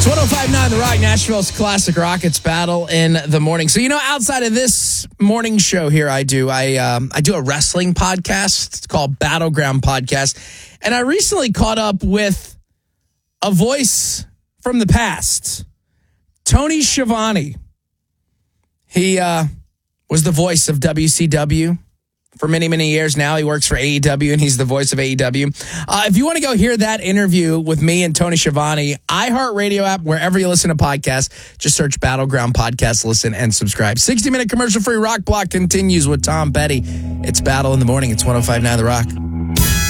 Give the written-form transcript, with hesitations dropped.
It's 105.9 The Rock, Nashville's classic Rockets battle in the morning. So, outside of this morning show here, I do a wrestling podcast. It's called Battleground Podcast. And I recently caught up with a voice from the past, Tony Schiavone. He was the voice of WCW for many, many years now. He works for AEW, and he's the voice of AEW. If you want to go hear that interview with me and Tony Schiavone, iHeartRadio app, wherever you listen to podcasts, just search Battleground Podcast, listen, and subscribe. 60-minute commercial-free Rock Block continues with Tom Petty. It's Battle in the Morning. It's 105.9 The Rock.